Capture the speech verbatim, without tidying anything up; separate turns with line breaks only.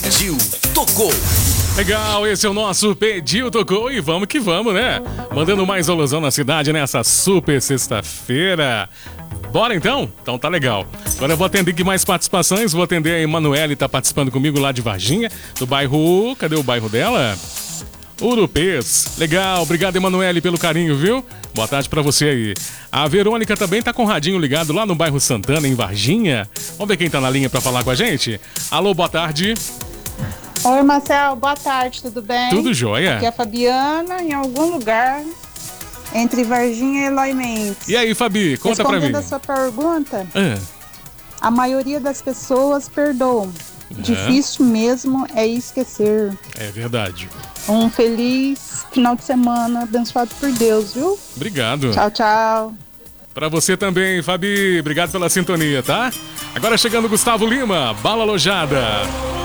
Pediu, tocou.
Legal, esse é o nosso Pediu, Tocou e vamos que vamos, né? Mandando mais alusão na cidade nessa super sexta-feira. Bora então? Então tá legal. Agora eu vou atender aqui mais participações. Vou atender a Emanuele, tá participando comigo lá de Varginha, do bairro... Cadê o bairro dela? Urupês. Legal, obrigado Emanuele pelo carinho, viu? Boa tarde pra você aí. A Verônica também tá com o radinho ligado lá no bairro Santana, em Varginha. Vamos ver quem tá na linha pra falar com a gente? Alô, boa tarde.
Oi, Marcel, boa tarde, tudo bem?
Tudo jóia.
Aqui é a Fabiana, em algum lugar entre Varginha e Eloy Mendes.
E aí, Fabi, conta pra mim.
Respondendo a sua pergunta,
Ah.
a maioria das pessoas perdoam.
É.
Difícil mesmo é esquecer.
É verdade.
Um feliz final de semana, abençoado por Deus, viu?
Obrigado.
Tchau, tchau.
Pra você também, Fabi. Obrigado pela sintonia, tá? Agora chegando Gustavo Lima, Bala Alojada.